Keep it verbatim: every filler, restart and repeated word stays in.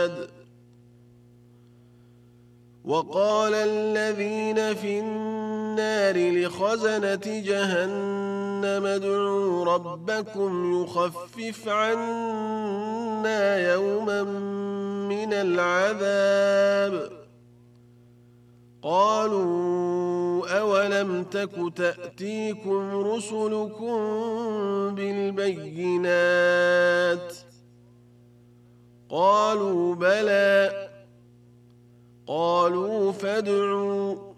وقال الذين في النار لخزنة جهنم ادعوا ربكم يخفف عنا يوما من العذاب قالوا أولم تك تأتيكم رسلكم بالبينات قالوا بلى قالوا فادعوا